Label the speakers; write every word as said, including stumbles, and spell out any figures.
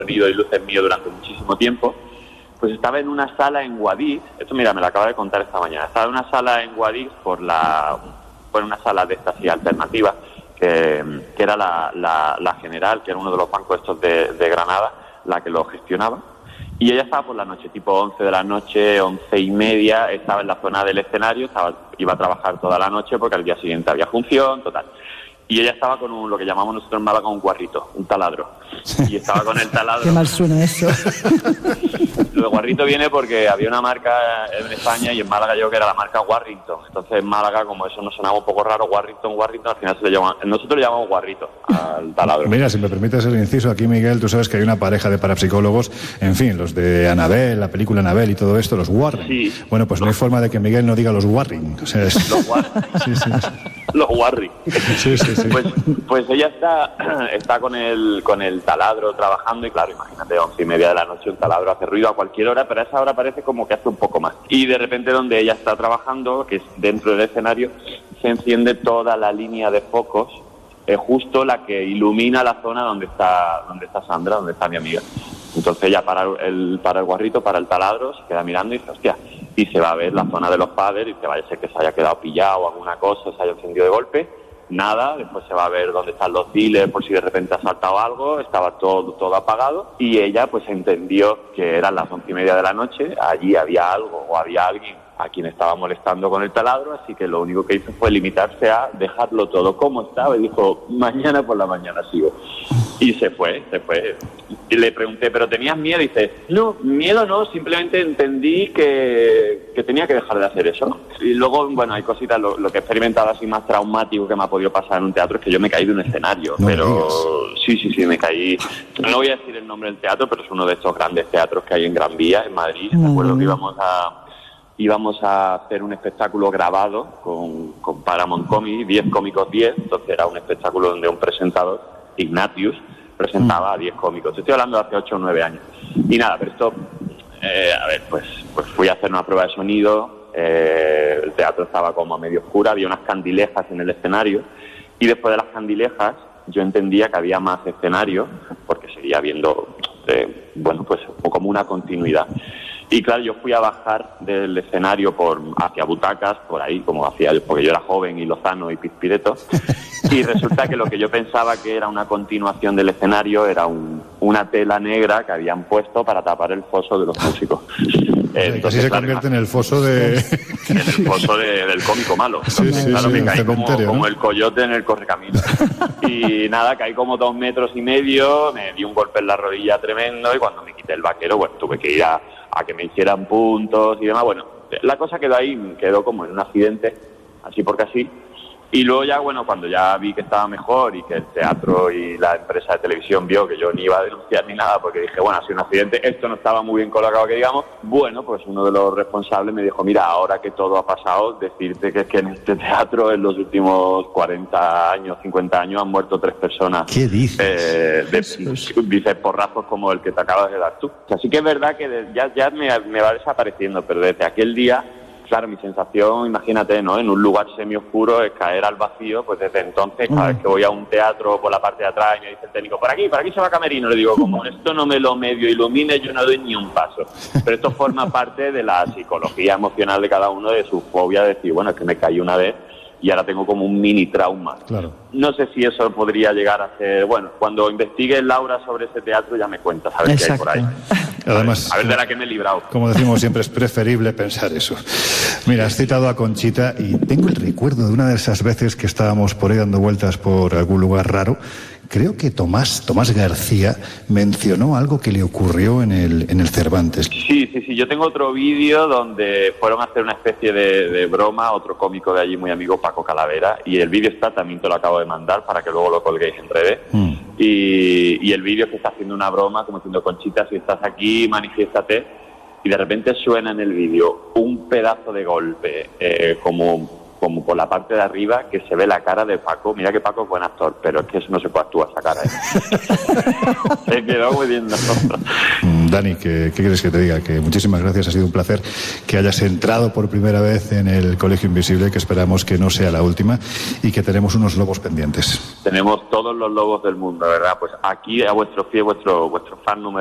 Speaker 1: sonido y luces mío durante muchísimo tiempo, pues estaba en una sala en Guadix. Esto, mira, me lo acaba de contar esta mañana. Estaba en una sala en Guadix por la, por una sala de estas y alternativas, que, que era la, la, la General, que era uno de los bancos estos de, de Granada, la que lo gestionaba. Y ella estaba por la noche, tipo once de la noche, once y media, estaba en la zona del escenario, estaba, iba a trabajar toda la noche porque al día siguiente había función, total. Y ella estaba con un, lo que llamamos nosotros en Málaga un guarrito, un taladro. Y estaba con el taladro.
Speaker 2: Qué mal suena eso.
Speaker 1: Lo de guarrito viene porque había una marca en España y en Málaga yo que era la marca Warrington. Entonces en Málaga, como eso nos sonaba un poco raro, Warrington, Warrington, al final se le llama, nosotros le llamamos guarrito al taladro.
Speaker 3: Mira, si me permites el inciso, aquí Miguel, tú sabes que hay una pareja de parapsicólogos, en fin, los de Annabelle, la película Annabelle y todo esto, los Warring. Sí. Bueno, pues no hay forma de que Miguel no diga los Warring. O sea, es...
Speaker 1: Los Warring.
Speaker 3: Sí, sí.
Speaker 1: Los Warring.
Speaker 3: Sí, sí, sí.
Speaker 1: Pues, pues ella está, está con el con el taladro trabajando y claro, imagínate, once y media de la noche un taladro hace ruido a cualquier hora, pero a esa hora parece como que hace un poco más. Y de repente donde ella está trabajando, que es dentro del escenario, se enciende toda la línea de focos, es justo la que ilumina la zona donde está donde está Sandra, donde está mi amiga. Entonces ella para el, para el guarrito, para el taladro, se queda mirando y dice, hostia, y se va a ver la zona de los padres y se vaya a ser que se haya quedado pillado o alguna cosa, se haya encendido de golpe. Nada, después se va a ver dónde están los dealers por si de repente ha saltado algo, estaba todo todo apagado y ella pues entendió que eran las once y media de la noche, allí había algo o había alguien a quien estaba molestando con el taladro, así que lo único que hizo fue limitarse a dejarlo todo como estaba y dijo, mañana por la mañana sigo. Y se fue, se fue. Y le pregunté, ¿pero tenías miedo? Y dice, no, miedo no, simplemente entendí que, que tenía que dejar de hacer eso. Y luego, bueno, hay cositas, lo, lo que he experimentado así más traumático que me ha podido pasar en un teatro es que yo me caí de un escenario. No pero sí, sí, sí, me caí. No voy a decir el nombre del teatro, pero es uno de estos grandes teatros que hay en Gran Vía, en Madrid. Me acuerdo que íbamos a... íbamos a hacer un espectáculo grabado con, con Paramount Comedy, diez cómicos diez, entonces era un espectáculo donde un presentador, Ignatius, presentaba a diez cómicos. Estoy hablando de hace ocho o nueve años. Y nada, pero esto, eh, a ver, pues, pues fui a hacer una prueba de sonido, eh, el teatro estaba como a medio oscura, había unas candilejas en el escenario, y después de las candilejas yo entendía que había más escenario, porque seguía viendo, eh, bueno, pues como una continuidad. Y claro, yo fui a bajar del escenario por hacia butacas, por ahí, como hacía yo, porque yo era joven y lozano y pizpireto, y resulta que lo que yo pensaba que era una continuación del escenario era un, una tela negra que habían puesto para tapar el foso de los músicos.
Speaker 3: Entonces, Así se claro, convierte en el foso de...
Speaker 1: En el foso de, del cómico malo. Sí, sí, claro, sí, me caí como, como ¿no? el coyote en el correcamino. Y nada, caí como dos metros y medio, me di un golpe en la rodilla tremendo y cuando me quité el vaquero, bueno, tuve que ir a, a que me hicieran puntos y demás. Bueno, la cosa quedó ahí, quedó como en un accidente, así porque así. Y luego ya, bueno, cuando ya vi que estaba mejor y que el teatro y la empresa de televisión vio que yo ni iba a denunciar ni nada, porque dije, bueno, ha sido un accidente, esto no estaba muy bien colocado, que digamos, bueno, pues uno de los responsables me dijo, mira, ahora que todo ha pasado, decirte que es que en este teatro en los últimos cuarenta años, cincuenta años han muerto tres personas.
Speaker 3: ¿Qué dices?
Speaker 1: Eh, de, dices, porrazos como el que te acabas de dar tú. Así que es verdad que de, ya, ya me, me va desapareciendo, pero desde aquel día... Claro, mi sensación, imagínate, ¿no? En un lugar semioscuro es caer al vacío, pues desde entonces, cada vez que voy a un teatro por la parte de atrás y me dice el técnico, por aquí, por aquí se va camerino, le digo, como esto no me lo medio ilumine, yo no doy ni un paso. Pero esto forma parte de la psicología emocional de cada uno, de su fobia, de decir, bueno, es que me caí una vez y ahora tengo como un mini trauma.
Speaker 3: Claro.
Speaker 1: No sé si eso podría llegar a ser... Bueno, cuando investigue Laura sobre ese teatro ya me cuentas a ver Exacto. qué hay por ahí.
Speaker 3: Además,
Speaker 1: a ver de la que me he librado.
Speaker 3: Como decimos siempre, es preferible pensar eso. Mira, has citado a Conchita y tengo el recuerdo de una de esas veces que estábamos por ahí dando vueltas por algún lugar raro. Creo que Tomás, Tomás García mencionó algo que le ocurrió en el, en el Cervantes.
Speaker 1: Sí, sí, sí. Yo tengo otro vídeo donde fueron a hacer una especie de, de broma, otro cómico de allí muy amigo, Paco Calavera, y el vídeo está, también te lo acabo de mandar para que luego lo colguéis en redes. Mm. Y, y el vídeo que está haciendo una broma, como diciendo, Conchita, si estás aquí, manifiéstate. Y de repente suena en el vídeo un pedazo de golpe, eh, como como por la parte de arriba, que se ve la cara de Paco. Mira que Paco es buen actor, pero es que eso no se puede actuar, esa cara, ¿eh? Se quedó muy bien, ¿no?
Speaker 3: Dani, ¿qué, ¿qué quieres que te diga? Que muchísimas gracias, ha sido un placer que hayas entrado por primera vez en el Colegio Invisible, que esperamos que no sea la última y que tenemos unos lobos pendientes.
Speaker 1: Tenemos todos los lobos del mundo, ¿verdad? Pues aquí a vuestros pies, vuestro, vuestro fan número